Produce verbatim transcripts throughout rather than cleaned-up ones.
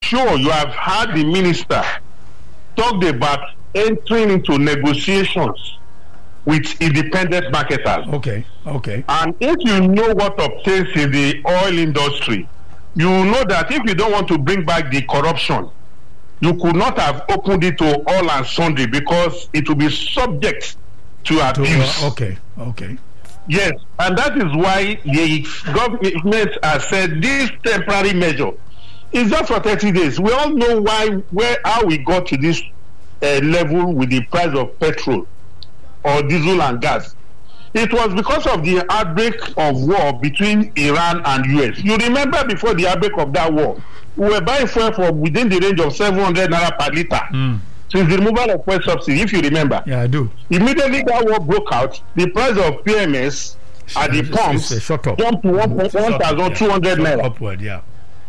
sure you have heard the minister talk about entering into negotiations with independent marketers. Okay, okay. And if you know what obtains in the oil industry, you know that if you don't want to bring back the corruption, you could not have opened it to all and sundry because it will be subject to abuse. To, uh, okay, okay. Yes, and that is why the government has said this temporary measure is just for thirty days. We all know why, where, how we got to this uh, level with the price of petrol or diesel and gas. It was because of the outbreak of war between Iran and U S. You remember before the outbreak of that war, we were buying fuel for within the range of seven hundred naira per liter. Mm. Since the removal of fuel subsidy, if you remember. Yeah, I do. Immediately that war broke out, the price of P M S at the pumps jumped to one thousand two hundred naira. Upward, yeah.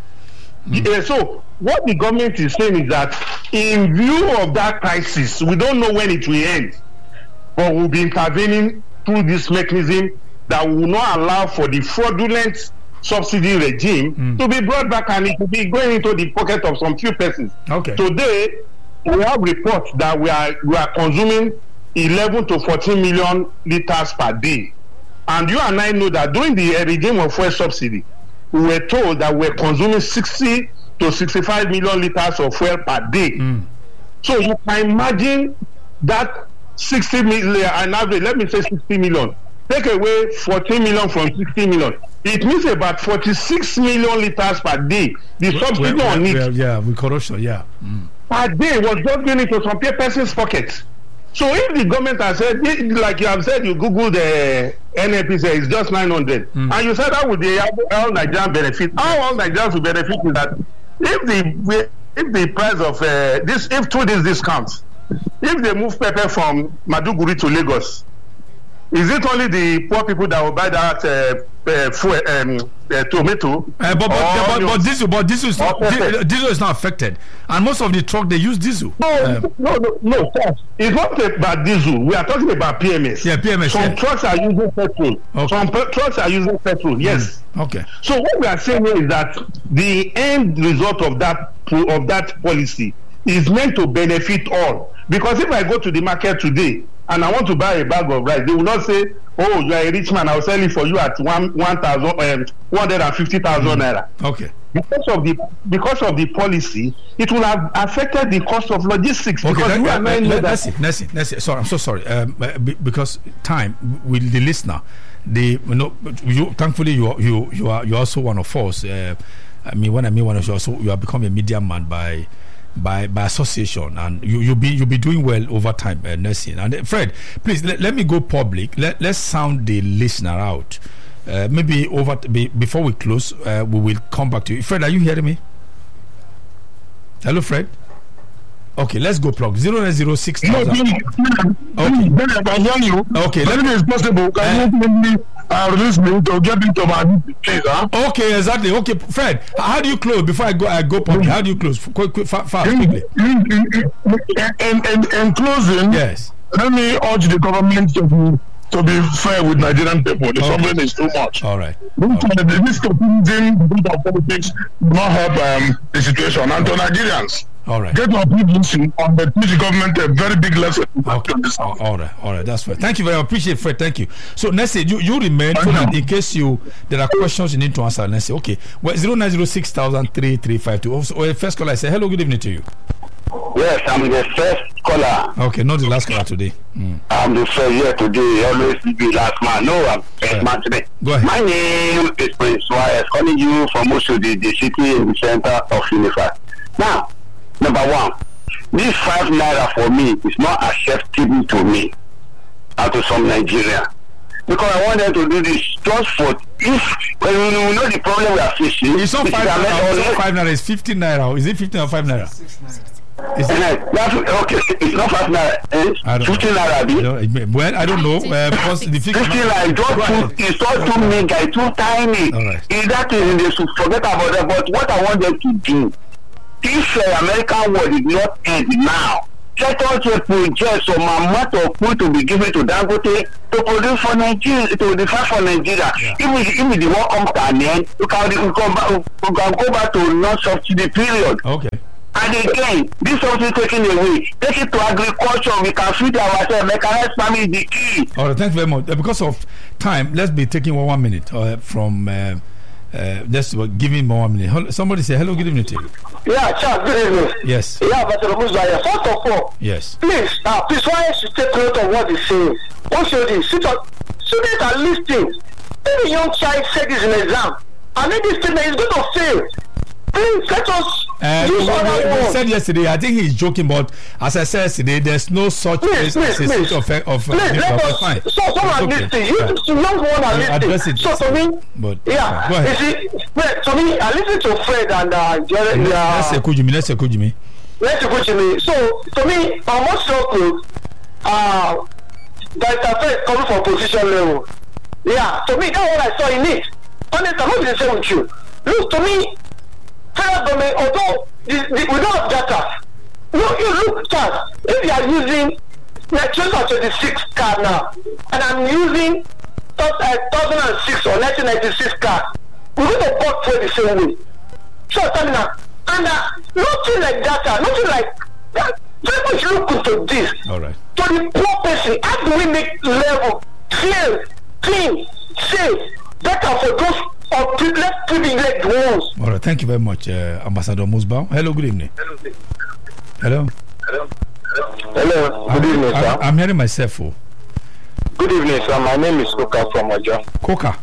Mm. Yeah. So what the government is saying is that in view of that crisis, we don't know when it will end, but we'll be intervening through this mechanism that will not allow for the fraudulent subsidy regime mm. to be brought back, and it will be going into the pocket of some few persons. Okay. Today, we have reports that we are we are consuming eleven to fourteen million liters per day, and you and I know that during the regime of fuel subsidy, we were told that we're consuming sixty to sixty-five million liters of fuel per day. Mm. So you can imagine that sixty million, an average, let me say sixty million. Take away fourteen million from sixty million. It means about forty-six million liters per day. The subsidy well, on it. Well, yeah, with corruption, yeah. Mm. Per day was just going into some person's pockets. So if the government has said, like you have said, you Google the N N P C, it's just nine hundred, mm. and you said that would the all Nigerians benefit. How all Nigerians will benefit is that if the if the price of uh, this, if through this discounts, if they move pepper from Maduguri to Lagos, is it only the poor people that will buy that uh, uh, fuel, um, uh, tomato? Uh, but but, but, but, but diesel, but diesel is not, di- diesel is not affected, and most of the truck they use diesel. No, um, no, no, no, sir. It's not about diesel. We are talking about P M S. Yeah, P M S. Some yeah. trucks are using petrol. Okay. Some pe- trucks are using petrol. Yes. Mm. Okay. So what we are saying here is that the end result of that of that policy is meant to benefit all. Because if I go to the market today and I want to buy a bag of rice, they will not say, "Oh, you are a rich man. I'll sell it for you at one one thousand um, one hundred and fifty thousand mm. naira." Okay. Because of the because of the policy, it will have affected the cost of logistics. Okay. Because That, we uh, are let, let's see. Let's see. Let's see. Sorry, I'm so sorry. Um, because time with the listener, the you know, you thankfully you are, you you are you are also one of us. Uh, I mean, when I mean one of you, also you have become a media man by. By by association, and you you'll be you'll be doing well over time, uh, nursing. And uh, Fred, please let, let me go public. Let let's sound the listener out. Uh, maybe over t- be, before we close, uh, we will come back to you. Fred, are you hearing me? Hello, Fred. Okay, let's go plug zero nine zero six thousand. Okay, I can hear you. Okay, let me. It's possible. Can you uh, Uh, release me to get into my please, huh? Okay, exactly. Okay, Fred, how do you close before I go? I go public. How do you close? Quick, quick, fast, fast, quickly. In, in, in, in, in closing, yes. Let me urge the government to be to be fair with Nigerian people. The okay. suffering is too much. All right. This, All right. this confusing of politics will not help um, the situation. And to Nigerians, all right. Get my people on the British government a very big lesson. Okay. All right, all right, that's fine. Thank you very much. Appreciate it, Fred. Thank you. So, Nessie, you, you remain so that in case you there are questions you need to answer. Nessie, okay. Well, zero nine zero six thousand three three five two. Oh, first caller, I say hello, good evening to you. Yes, I'm the first caller. Okay, not the last caller today. Mm. I'm the first here today. Always be last man. No, I'm first yeah. man today. Go ahead. My name is Prince Wise, calling you from Oshodi, the city in the center of Unified. Now, number one, this five naira for me is not acceptable to me and to some Nigeria. Because I want them to do this just for if when we know the problem we are facing. It's not five naira. It's not five naira. It's fifteen naira. Is it fifteen or five naira? Six naira. Is it? That's, okay, it's not five naira. Eh? Fifteen naira. Well, I don't know. Uh, because the fifteen naira. Just too, it's not too mega. It's too tiny. All right. In that case, they should forget about that. But what I want them to do, if uh, American war did not end now, let us uh, project some amount of food to be given to Dangote to produce for Nigeria, to produce for Nigeria. Yeah. If if the war comes to an end, we can, we can, back, we can go back to non-subsidy period. Okay. And again, this subsidy taken away, take it to agriculture, we can feed ourselves, mechanized farming is the key. All right, thank you very much. Uh, because of time, let's be taking one, one minute uh, from uh, uh, just uh, giving more one minute. Hello, somebody say hello, good evening to you. Yeah, Charles, good evening. Yes. Yeah, but Muzaya, first of all, Yes. please, uh, please, why should take note of what he's saying? What should he? Students are listening. If a young child said this in exam, and maybe this statement is going to fail. Please let us Uh, use we, other we, we words. said yesterday, I think he's joking, but as I said yesterday, there's no such Please, place as please, a please. state of, of Please, uh, let okay, us. fine. So, some are It's okay. listening. You, Yeah. you young one are I'll address listening. it. So, to me, But yeah, go ahead. you see, well, to me, I listen to Fred and uh, the other. Let's say Uh, Kujimi, let's say Kujimi. let's go to me. So, to me, I'm not sure uh, that a Fred coming from position level. Yeah, to me, that's what I saw in it. Honestly, I'm not going to say with you. Look, to me, federal government, although the, the, we don't have data, no, you look at if you are using like twenty twenty-six card now, and I'm using two thousand six or nineteen ninety-six card, we're going to work for the same way. So, tell me now, and uh, nothing like data, nothing like that. Very much look into this. All right. To the poor person, how do we make level clear, clean, safe, better for those of pri- less privileged ones? All right. Thank you very much, uh, Ambassador Musbao. Hello, good evening. Hello. Hello, good evening, I'm, sir. I'm hearing myself. Oh. Good evening, sir. My name is Koka from Ojo. Coca.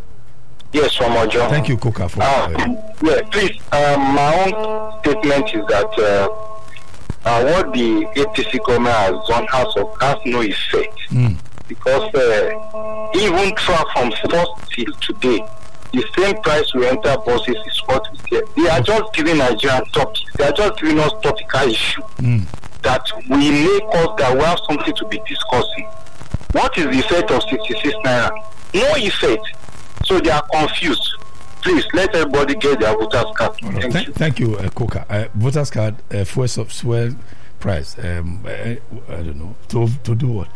Yes, from Ojo. Thank you, Coca, for. Uh, Uh, yeah, please. Um, my own statement is that uh, uh, what the A P C government has done has, of, has no effect mm, because uh, even track from first till today, the same price we enter buses is what we get. They are just giving Nigerian topics. They are just giving us topical issue mm. that we make us that we have something to be discussing. What is the effect of sixty-six naira? No effect. So they are confused. Please let everybody get their voters card. All right. Thank Thank, you. thank you, uh, Coca. Uh, voters card, uh, fuel sub fuel price. Um, I, I don't know to to do what?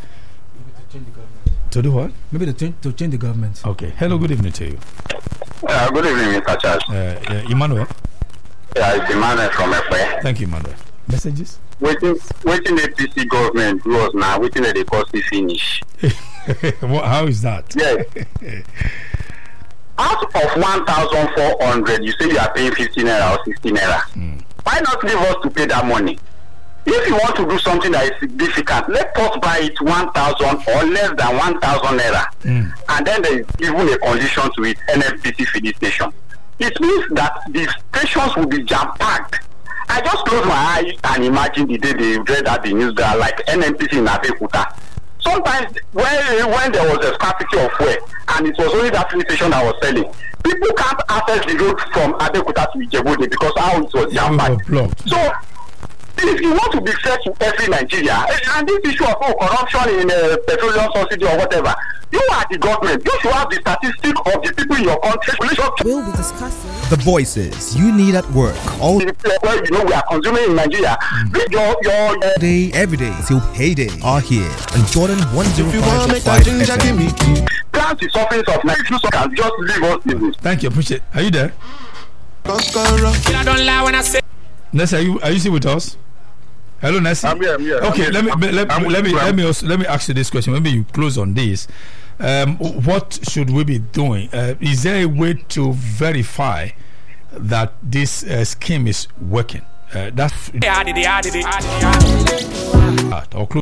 To do what? Maybe to change, to change the government. Okay. Hello. Good evening to you, Uh, good evening, Mister Charles. uh, uh, Emmanuel. Yeah, it's Emmanuel from Ekwe. Thank you, Emmanuel. Messages. Waiting, waiting the A P C government do us now. Waiting that they cost finish. What, how is that? Yes. Out of one thousand four hundred, you say you are paying fifty naira or sixty naira. Mm. Why not leave us to pay that money? If you want to do something that is significant, let us buy it one thousand or less than one thousand naira. Mm. And then there is even a condition to it, N F P C filling station. It means that the stations will be jam-packed. I just close my eyes and imagine the day they read at the news that like N N P C in Abeokuta. Sometimes when when there was a scarcity of fuel and it was only that filling station that was selling, people can't access the road from Abeokuta to Ijebu because how it was Yeah, we were jam-packed. blocked. So if you want to be fair to every Nigeria, and this issue of oh, corruption in uh, petroleum subsidy or whatever, you are the government. You should have the statistics of the people in your country. We'll be discussing the voices you need at work all Well, you know we are consuming in Nigeria. Mm. Your your uh, day, every day till payday are here on Jordan one oh five point five F M. plans the surface of Nigeria. You can just leave us business. Thank you. Appreciate. Are you there? I don't lie when I say. Nessie, are you are you still with us? Hello, Nessie. I'm here, I'm here. Okay, I'm let me here. let, I'm let, with let me you, let I'm- me also, let me ask you this question. Maybe you close on this. Um, what should we be doing? Uh, is there a way to verify that this uh, scheme is working? Uh, that's I did it, I did it, I did it. or close.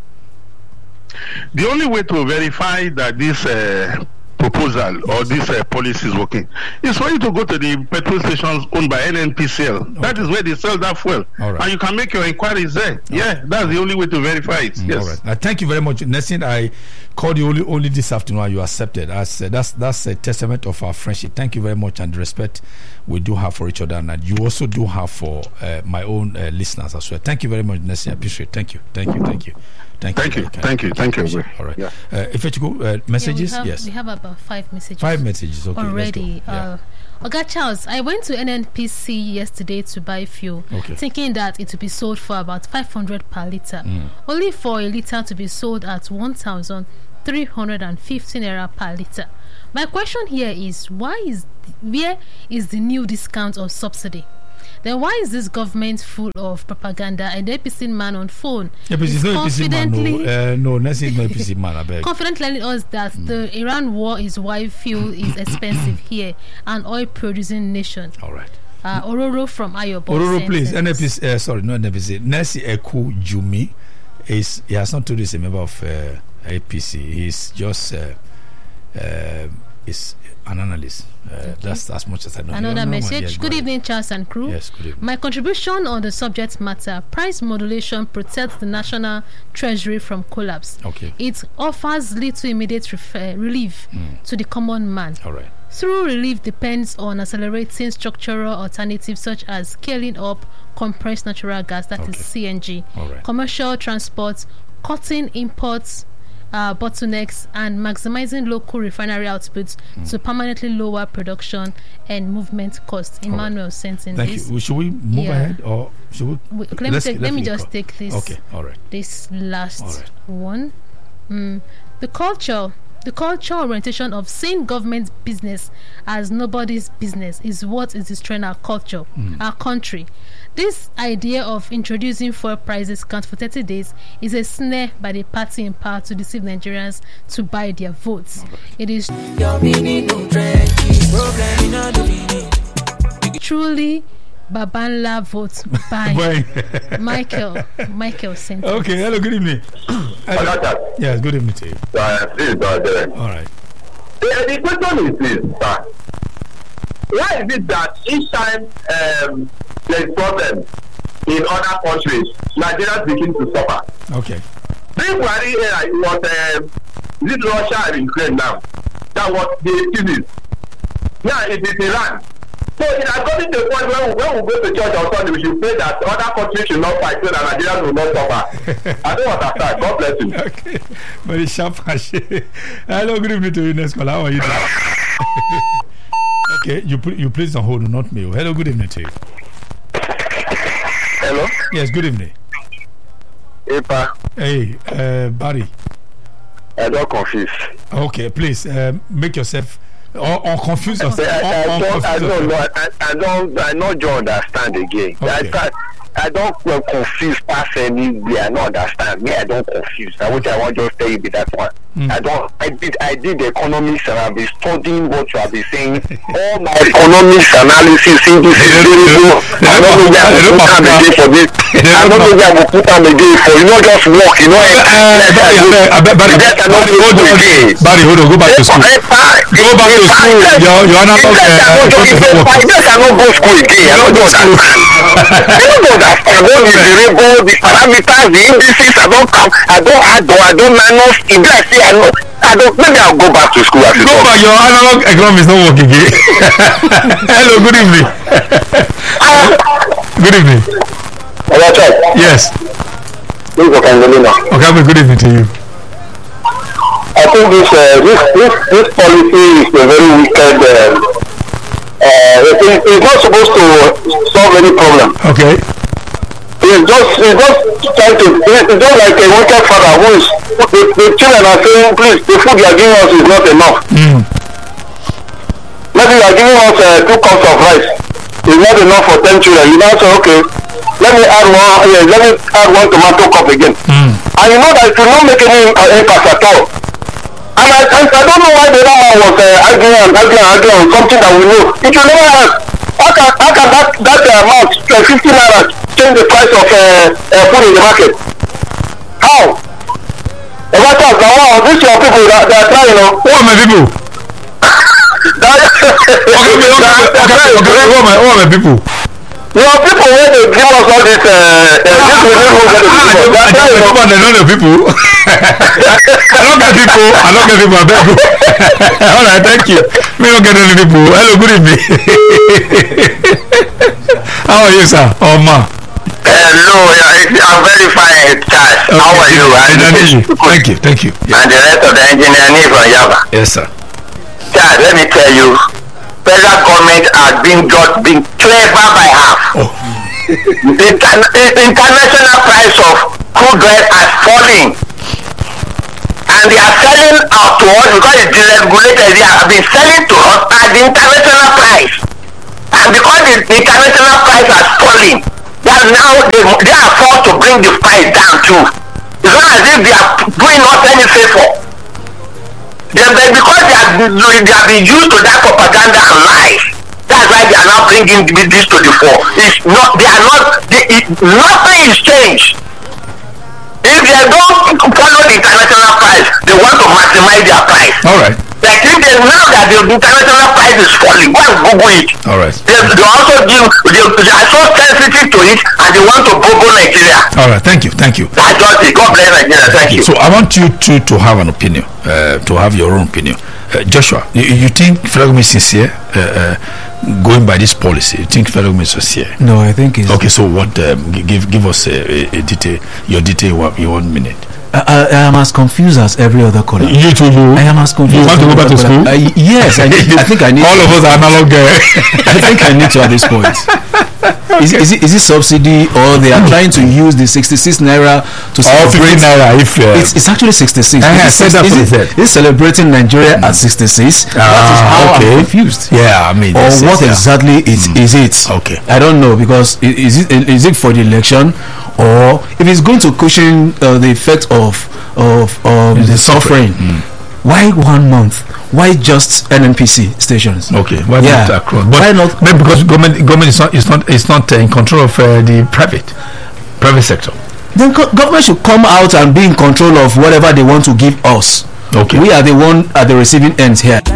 The only way to verify that this uh, proposal or this uh, policy is working is for you to go to the petrol stations owned by N N P C L. Okay. That is where they sell that fuel. All right. And you can make your inquiries there. All yeah, right. That's the only way to verify it. Mm, yes. All right. Uh, thank you very much, Nessin. I called you only, only this afternoon and you accepted. As, uh, that's, that's a testament of our friendship. Thank you very much and the respect we do have for each other and you also do have for uh, my own uh, listeners as well. Thank you very much, Nessin. I appreciate it. Thank you. Thank you. Thank you. Thank, thank you. you. Thank you. Thank you. Thank you. All right. Yeah. Uh, if it go uh, messages, yeah, we have, yes. We have about five messages. Five messages. Okay. Already. Yeah. Uh, Oga Charles, I went to N N P C yesterday to buy fuel, okay. thinking that it would be sold for about five hundred per liter, mm. only for a liter to be sold at one thousand three hundred fifty naira per litre. My question here is, why is where is the new discount or subsidy? Then why is this government full of propaganda and the A P C man on phone A P C is not A P C man, no, uh, no, Nancy is not A P C man, I beg. confidently telling us that mm. the Iran war is why fuel is expensive here, an oil producing nation. All right. Uh, Ororo from Ayobo. Ororo, please. N F P C, uh, sorry, not N F P C. Nancy Eku Jumi is, he has not told us a member of uh, A P C. He's just uh, uh, is an analyst. Uh, okay. That's as much as I know. Another message. Yes, good evening, Charles and crew. Yes, good evening. My contribution on the subject matter: price modulation protects the national treasury from collapse. Okay. It offers little immediate refer- relief mm. to the common man. All right. Through relief depends on accelerating structural alternatives such as scaling up compressed natural gas, that okay. is C N G, right. commercial transport, cutting imports uh, bottlenecks, and maximizing local refinery outputs mm. to permanently lower production and movement costs. Emmanuel right. sent in Thank this. You. Should we move yeah. ahead or should we? we let me, take, let me just call. take this. Okay, all right. This last right. one. Mm. The culture. The cultural orientation of seeing government business as nobody's business is what is destroying our culture, mm. our country. This idea of introducing fuel prices count for thirty days is a snare by the party in power to deceive Nigerians to buy their votes. Right. It is truly Babanla votes by Michael. Michael sent. Okay, hello, good evening. Hello. Yes, good evening to you. Uh, this is uh, All right. The, the question is this, sir. Why is it that each time um, there is problem in other countries, Nigerians begin to suffer? Okay. This Buhari here it was um, this Russia and Ukraine now. That was the excuses. Now it is Iran. So it has gotten to the point where we, when we go to church on Sunday, we should pray that other countries should not fight so that Nigerians will not suffer. I don't understand. God bless you. Okay. Very sharp. Hello, good evening to you, next caller. How are you doing? Okay, you put you please on hold, not me. Hello, good evening to you. Hello? Yes, good evening. Hey, Pa. Hey, uh, Barry. I don't confuse. Okay, please uh, make yourself or, or confuse yourself. I, I, I, don't, I don't know. I, I don't. I not just understand again. Okay. I, I don't well, confuse past anywhere. I don't understand. Me, I don't confuse. Now, which I want to just tell you be that one. Mm. I don't. I did. I did economics and I've been studying what you have been saying. All my economics analysis in this is very good. I don't know where I will put time again for this. I don't know where I will put time again for. You know, just work. You know, Barry, Barry, hold on. Go back to school. Go back to school. Your your analog. I just cannot go school again. I don't understand. I don't understand. I don't the variable, the parameters, the indices. I don't come. I don't add or I don't minus. If I say I know, I don't. Maybe I'll go back to school. Go back. Your analog economics not working again. Hello. Good evening. Good evening. Hello, Chuck. Yes. This is Okangelina. Okay, good evening to you. I think this uh, this this this policy is a very wicked. Uh, uh, it, it's not supposed to solve any problem. Okay. It's just it's just trying to it's just like a wicked father who is the, the children are saying, please, the food you are giving us is not enough. Mm. Maybe you are giving us uh, two cups of rice. It's not enough for ten children. You now say, okay, let me add one. Yeah, let me add one tomato cup again. Mm. And you know that it will not make any uh, impact at all. And I, I, I don't know why the other man was uh, arguing and arguing and arguing on something that we know. It will never happen. How can, how can that, that uh, amount, uh, fifty naira, change the price of uh, uh, food in the market? How? The matter is that wow, these are people that they are trying, you know. Who are my people? that, okay, okay, okay, okay, okay, okay. Who are my, who are my people? You know, people when they give us all this, uh, uh, this we don't know what I don't know the people. I don't get people. I don't get people. I beg you. All right, thank you. Me don't get any people. Hello, good evening. How are you, sir? Oh, ma. Hello, I'm very fine, Charles. Okay. How are you? Thank you, thank you. Yeah. And the rest of the engineer from Java. Yes, sir. Charles, let me tell you, federal government has been just been clever by half. Oh. the, the international price of crude oil has fallen, and and they are selling out to us because it's deregulated. They have been selling to us at the international price, and because the, the international price has fallen, they are now they, they are forced to bring the price down too. It's not as if they are doing us any favor. They, they, because they have, they have been used to that propaganda and lies. That's why they are now bringing this to the fore. It's not. They are not. They, it, nothing is changed. If they don't follow the international price, they want to maximize their price. All right. Like if they know that the international price is falling, go and Google it. All right. They, they also give. They, they are so sensitive to it, and they want to Google Nigeria. All right. Thank you. Thank you. That's just it. God bless Nigeria. Thank you. So I want you to to have an opinion, uh, to have your own opinion. Uh, Joshua, you, you think federal government is sincere uh, uh, going by this policy? You think federal government is sincere? No, I think it's okay. So what? Um, give give us a, a, a detail. Your detail. One, your one minute. I, I am as confused as every other caller. You too. You. I am as confused. You want to go back to school? Uh, yes, I, need, I think I need. All of us are analog. I think I need to at this point. Is, okay. is, it, is it subsidy or they are trying to use the sixty-six naira to celebrate naira? If uh, it's, it's actually sixty-six. Uh, I said that is, is, it, is celebrating Nigeria mm. at sixty-six? Ah, that is how okay. I'm confused. Yeah, I mean, or what yeah. exactly is mm. is it? Okay, I don't know because is it is it for the election or if it's going to cushion uh, the effect of of um, the suffering? Mm. Why one month? Why just N N P C stations? Okay, why yeah. not across? But why not? Maybe because government government is not is not is not uh, in control of uh, the private private sector. Then co- government should come out and be in control of whatever they want to give us. Okay, we are the one at the receiving end here. Good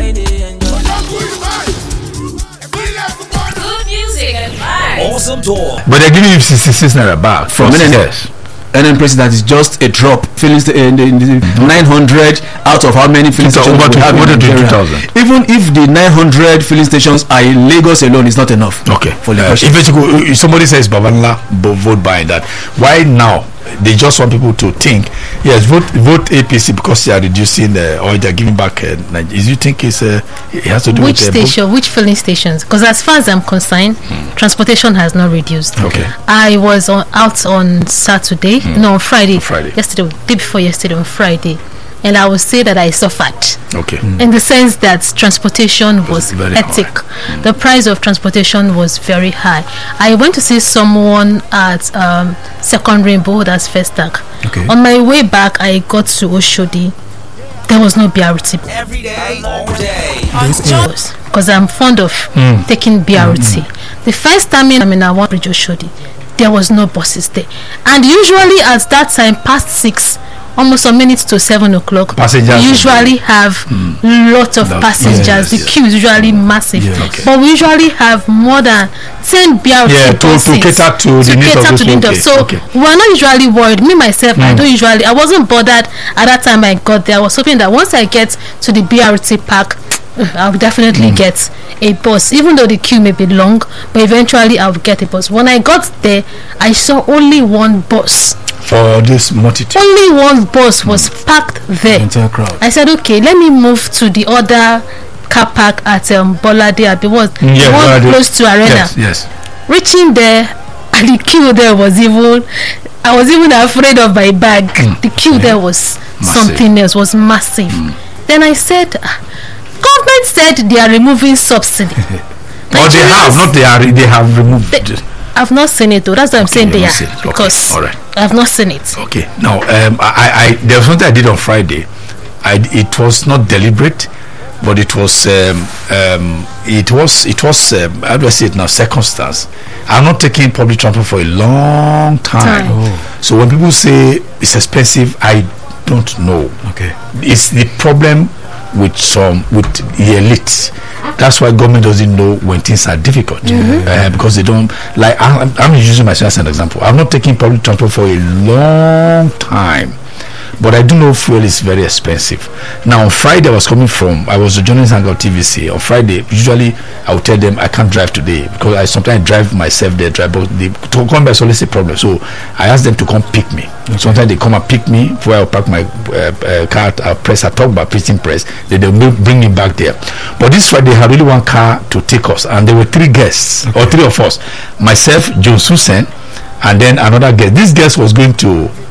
music and vibes. Awesome talk. But they're giving you sixty-six naira back from N N P C. N N P C that is just a drop. Filling st- in the, in the mm-hmm. nine hundred out of how many filling stations over we have in Nigeria. Even if the nine hundred filling stations are in Lagos alone, it's not enough. Okay. For the uh, if, if somebody says Babanla vote by that, why now? They just want people to think, yes, vote vote A P C because they are reducing the, or they are giving back. Uh, is you think it's uh, it has to do which with station, uh, which filling stations? Because as far as I'm concerned, mm. transportation has not reduced. Okay. I was on, out on Saturday, mm. no, on Friday. On Friday. Yesterday, day before yesterday, on Friday. And I would say that I suffered. Okay. Mm. In the sense that transportation was hectic. Mm. The price of transportation was very high. I went to see someone at um, Second Rainbow, that's Festac. Okay. On my way back, I got to Oshodi. There was no B R T. Every day, all day. Because I'm fond of mm. taking B R T. Mm-hmm. The first time in, I mean, I want to Oshodi, there was no buses there. And usually at that time, past six, almost a minute to seven o'clock. Passengers we usually have mm. lot of That's passengers. Yes, the yes. queue is usually massive, yeah, okay. but we usually have more than ten B R T yeah, to, buses to cater to, to the needs cater of to the needs. Okay. So okay. we're not usually worried. Me myself, mm. I don't usually. I wasn't bothered at that time. I got there. I was hoping that once I get to the B R T park, I'll definitely mm. get a bus, even though the queue may be long, but eventually I'll get a bus. When I got there, I saw only one bus. For this multitude, only one bus was mm. packed there. Entire crowd. I said, okay, let me move to the other car park at um, Bolade Abi, was mm, yeah, one Bolade. Close to Arena. Yes, yes. Reaching there, and the queue there was even. I was even afraid of my bag. Mm. The queue yeah. there was massive. Something else. Was massive. Mm. Then I said, government said they are removing subsidy. Oh, they have not. They are. They have removed. They, I've not seen it though. That's what I'm okay, saying they are okay. because All right. I've not seen it. Okay. Now, um, I, I, there was something I did on Friday. I, it was not deliberate, but it was, um, um, it was, it was. Um, how do I say it now? Circumstance. I'm not taking public transport for a long time. time. Oh. So when people say it's expensive, I don't know. Okay. It's the problem with some with the elite. That's why government doesn't know when things are difficult mm-hmm. uh, because they don't like. I'm, I'm using myself as an example. I'm not taking public transport for a long time, but I do know fuel is very expensive. Now on Friday I was coming from I was joining Sangal T V C. On Friday usually I would tell them I can't drive today because I sometimes drive myself there. Drive, but they, to come back is always a problem. So I asked them to come pick me. Okay. Sometimes they come and pick me where I park my uh, uh, car at uh, press. I talk about printing press. They they bring me back there. But this Friday they had really one car to take us, and there were three guests okay. or three of us. Myself, John Susan, and then another guest. This guest was going to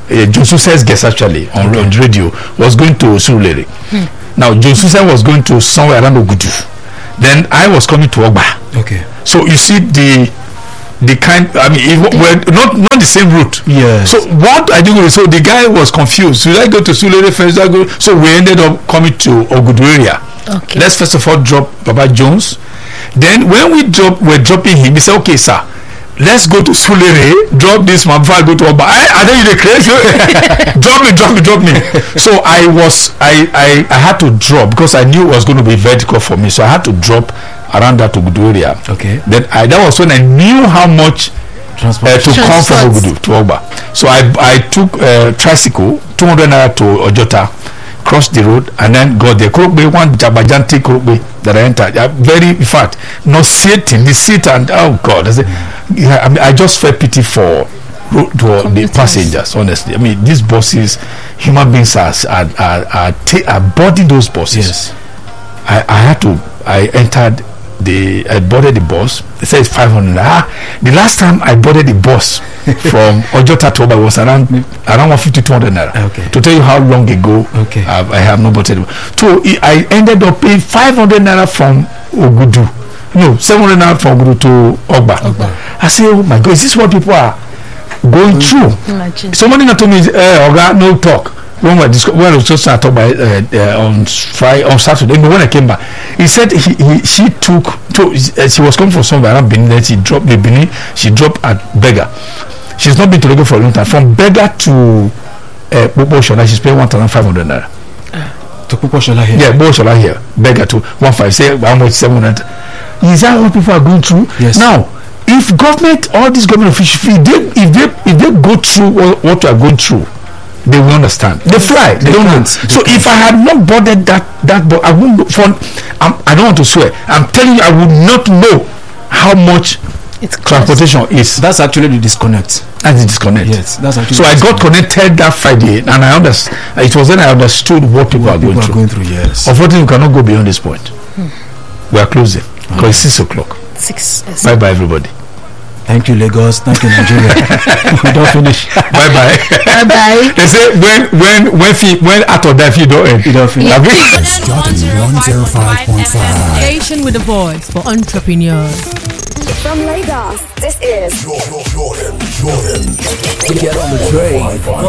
uh, John Suse's guest actually on, Okay. on radio was going to Surulere. Hmm. Now John Suse was going to somewhere around Ogudu. Then I was coming to Ogba. Okay. So you see the the kind. I mean, it, wa- we're not not the same route. Yes. So what I do? So the guy was confused. Should I go to Surulere first? Should I go? So we ended up coming to Ogudu area. Okay. Let's first of all drop Baba Jones. Then when we drop, we're dropping him. He said, "Okay, sir, let's go to Surulere. Drop this man before I go to Ogba." I, I think you're crazy. drop me, drop me, drop me. So I was, I, I, I had to drop because I knew it was going to be vertical for me. So I had to drop around that Ogudu area. Okay. Then I, that was when I knew how much uh, to come from Ogudu to Ogba. So I, I took uh, tricycle, two hundred naira to Ojota, crossed the road, and then got there. Kurokbe, one Jabajanti Kurokbe that I entered. Uh, very, in fact, no sitting, the seat, and oh God, I, said, yeah, I, mean, I just felt pity for road, to the passengers. Honestly, I mean, these buses, human beings are are are, are, ta- are boarding those buses. Yes. I, I had to. I entered the. I boarded the bus. They said it's five hundred. Ah, the last time I boarded the bus from Ojota to Oba was around around one fifty, two hundred naira. Okay. To tell you how long ago. Okay. I, I have not boarded. So I ended up paying five hundred naira from Ogudu. No, seven hundred naira from Ogudu to Ogba. Ogba. I say, oh my God, is this what people are going through? Imagine. Somebody not told me, uh, Oga, no talk. When we discuss, when we was just talk about uh, uh, on Friday, on Saturday, no, when I came back, he said he, he she took to, uh, she was coming from somewhere around Benin. Then she dropped the Benin. She dropped at Bega. She's not been to Lagos for a long time. From Bega to uh, Bobo Shola, she's paying one thousand five hundred naira. To Puposhola here. Yeah, Bobo Shola here, Bega to one five. Say how much? Seven hundred. Is that what people are going through? Yes. Now, if government, all these government officials, if they if they if they go through what, what we are going through, they will understand. They fly. They, They don't know. can't. They So if I had not boarded that that board, I wouldn't. For I'm, I don't want to swear. I'm telling you, I would not know how much It's cost. transportation is. That's actually the disconnect. That's the disconnect. Yes, that's actually. So the I got disconnect. connected that Friday, and I understand. It was then I understood what people What are going people are through. going through. Yes. Unfortunately, we cannot go beyond this point. We are closing because it's six o'clock. Six. yes. Bye bye, everybody. Thank you, Lagos. Thank you, Nigeria. We don't finish. Bye bye. Bye bye. They say when when when fee, when out of that you don't end. You don't finish. Have you? Jordan one oh five point five. Station with a voice for entrepreneurs. From Lagos, this is Jordan, Jordan, Jordan. Get on the train.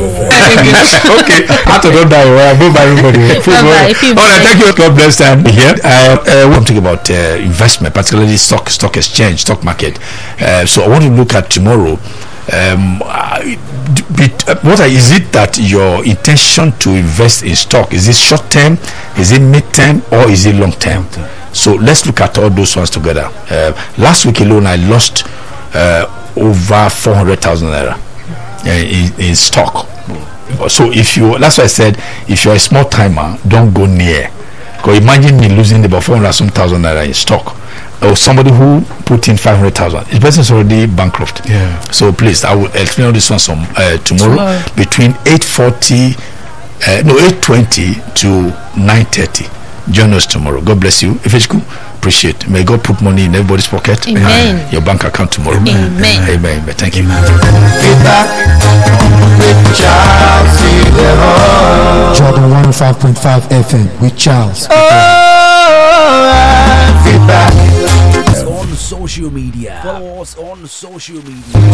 Okay, out of that, well, bye bye, everybody. Bye-bye. All right, thank you. God bless time here. Uh, uh, we're talking about uh, investment, particularly stock, stock exchange, stock market. Uh, so I want to look at tomorrow. Um, I- d- bit- uh, what are, is it that your intention to invest in stock? Is it short term? Is it mid term? Or is it long term? So let's look at all those ones together. Uh, last week alone, I lost uh, over four hundred thousand naira uh, in, in stock. So if you, that's why I said, if you're a small timer, don't go near. Because imagine me losing about four hundred some thousand naira in stock, or somebody who put in five hundred thousand. The person is already bankrupt. Yeah. So please, I will explain all this one some uh, tomorrow, Tomorrow. between eight forty, uh, no eight twenty to nine thirty. Join us tomorrow. God bless you. If it's cool, appreciate. May God put money in everybody's pocket. Amen. And your bank account tomorrow. Amen. Amen. Amen. Thank you. Jordan one oh five point five F M with Charles. On social media. Follow us on social media.